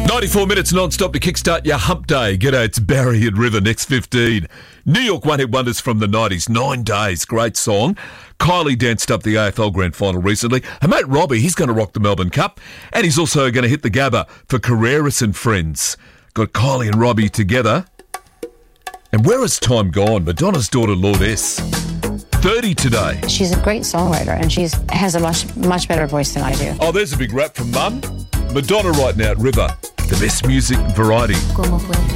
94 minutes non-stop to kickstart your hump day. G'day, it's Barry and River, next 15. New York one-hit wonders from the 90s, 9 Days, great song. Kylie danced up the AFL Grand Final recently. Her mate Robbie, he's going to rock the Melbourne Cup. And he's also going to hit the Gabba for Carreras and Friends. Got Kylie and Robbie together. And where has time gone? Madonna's daughter, Lourdes, 30 today. She's a great songwriter and she has a much better voice than I do. Oh, there's a big rap from Mum. Madonna right now at River. The best music variety.